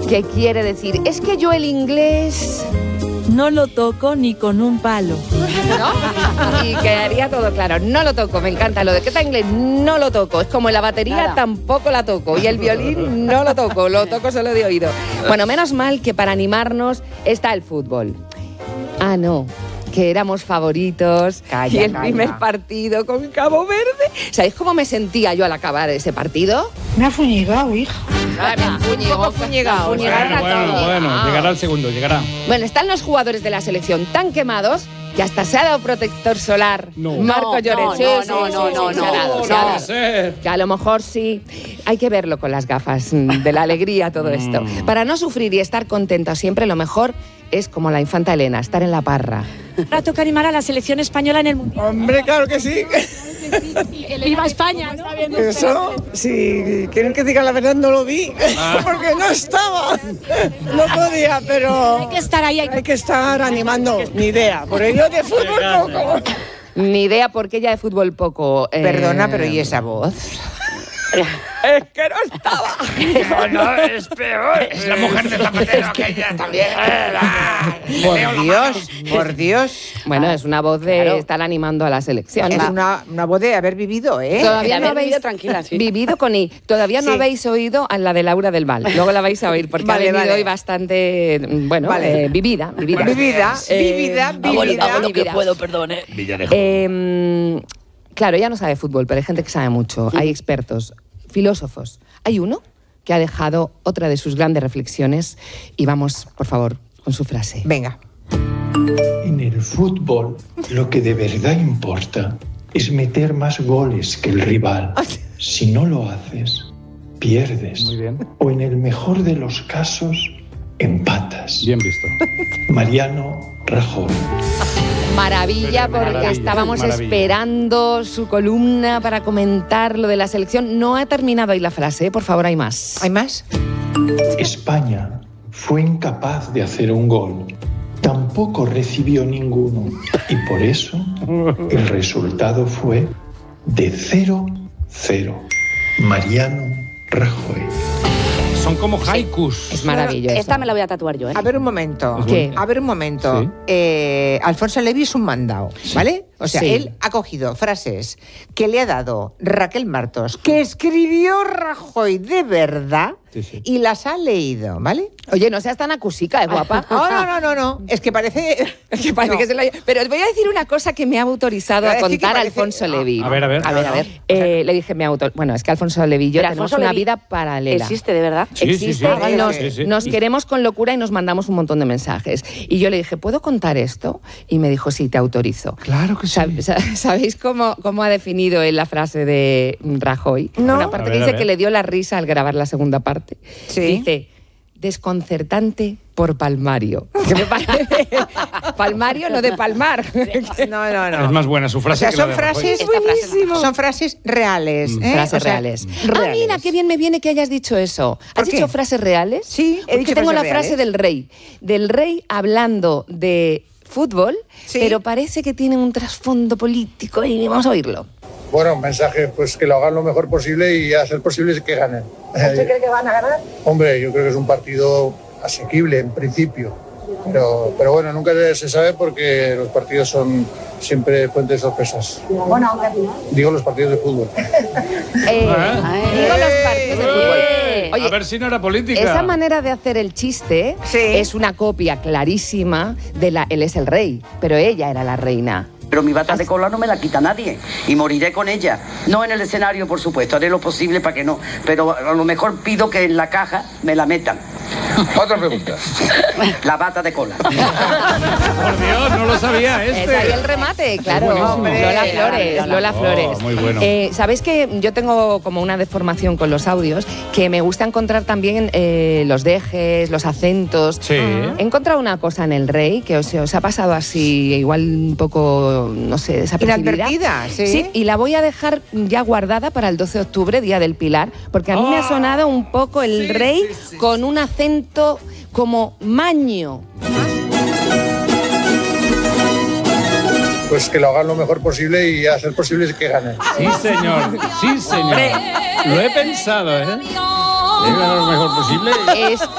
que quiere decir, es que yo el inglés... No lo toco ni con un palo. ¿No? Y quedaría todo claro. No lo toco, me encanta. Lo de que está inglés, no lo toco. Es como en la batería, claro. Tampoco la toco. Y el violín, no lo toco solo de oído. Bueno, menos mal que para animarnos está el fútbol. Ah, no, que éramos favoritos. Y el primer partido con Cabo Verde. ¿Sabéis cómo me sentía yo al acabar ese partido? Me ha fuñigado, hija. Fuñigado. Bueno, llegará el segundo, llegará. Bueno, están los jugadores de la selección tan quemados que hasta se ha dado protector solar. No. Marco Lloret. No. Que a lo mejor sí. Hay que verlo con las gafas de la alegría, todo esto. Para no sufrir y estar contento siempre, lo mejor es como la infanta Elena, estar en la parra. Ahora toca animar a la selección española en el Mundial. Hombre, claro que sí. ¡Viva España! ¿No? Eso, si quieren que diga la verdad, no lo vi, porque no estaba. No podía, pero... Hay que estar ahí. Hay que estar animando. Ni idea, por ello de fútbol poco. Ni idea por qué ella de fútbol poco. Perdona, pero ¿y esa voz? Es que no estaba. No, es peor. Es la mujer de Zapatero, que ella también. Por Dios. Bueno, es una voz de estar animando a la selección. Es una voz de haber vivido, ¿eh? Todavía no habéis tranquila, sí. vivido con I. Todavía no habéis oído a la de Laura del Val. Luego la vais a oír porque ha venido hoy bastante, bueno, vivida. Hago lo que puedo, perdone. Claro, ella no sabe fútbol, pero hay gente que sabe mucho. Hay expertos, filósofos. Hay uno que ha dejado otra de sus grandes reflexiones y vamos, por favor, con su frase. Venga. En el fútbol, lo que de verdad importa es meter más goles que el rival. Si no lo haces, pierdes. Muy bien. O en el mejor de los casos, empatas. Bien visto. Mariano Rajoy. Maravilla, porque estábamos esperando su columna para comentar lo de la selección. No ha terminado ahí la frase, ¿eh? Por favor, hay más. ¿Hay más? España fue incapaz de hacer un gol. Tampoco recibió ninguno. Y por eso el resultado fue de 0-0. Mariano Rajoy. Son como haikus. Es maravilloso. Esta me la voy a tatuar yo, ¿eh? A ver un momento. ¿Qué? A ver un momento. Sí. Alfonso Levi es un mandado, ¿vale? O sea, Sí. él ha cogido frases que le ha dado Raquel Martos, que escribió Rajoy de verdad, y las ha leído, ¿vale? Oye, no seas tan acusica, guapa. No. Es que parece... que se lo haya... Pero os voy a decir una cosa que me ha autorizado a contar Alfonso Levi. A ver. Le dije, bueno, es que Alfonso Levi y yo tenemos Alfonso una Levi vida paralela. ¿Existe de verdad? Existe, nos queremos con locura y nos mandamos un montón de mensajes. Y yo le dije, ¿puedo contar esto? Y me dijo, sí, te autorizo. Claro que sí. ¿Sabéis cómo ha definido él la frase de Rajoy? No. Una parte A que ver, dice que le dio la risa al grabar la segunda parte. Sí. Dice, desconcertante por palmario. Que me parece palmario, no de palmar. No. Es más buena su frase. O sea, son frases, son frases reales. Frases reales. Ah, mira, qué bien me viene que hayas dicho eso. ¿Has dicho frases reales? Sí, he dicho tengo la frases frase reales. del rey hablando de fútbol, Sí. pero parece que tiene un trasfondo político y vamos a oírlo. Bueno, un mensaje, pues que lo hagan lo mejor posible y a ser posible que ganen. ¿Usted cree que van a ganar? Hombre, yo creo que es un partido asequible en principio, pero bueno, nunca se sabe porque los partidos son siempre fuente de sorpresas. Bueno, aunque al final... Digo los partidos de fútbol. Digo los partidos de fútbol. Oye, a ver si no era política. esa manera de hacer el chiste es una copia clarísima de él es el rey, pero ella era la reina. Pero mi bata de cola no me la quita nadie y moriré con ella. No en el escenario, por supuesto, haré lo posible para que no. Pero a lo mejor pido que en la caja me la metan. Otra pregunta. La bata de cola. Por Dios, no lo sabía Es ahí el remate, claro. Lola Flores. Muy bueno. Sabéis que yo tengo como una deformación con los audios, que me gusta encontrar también los dejes, los acentos. Sí. He encontrado una cosa en el rey que os ha pasado así, igual un poco, no sé, desapercibida. Inadvertida, sí. Sí, y la voy a dejar ya guardada para el 12 de octubre, Día del Pilar, porque a mí me ha sonado un poco el rey con un acento como maño. Pues que lo hagan lo mejor posible y a ser posible que ganen. Sí, señor. Lo he pensado, ¿eh? Lo mejor posible.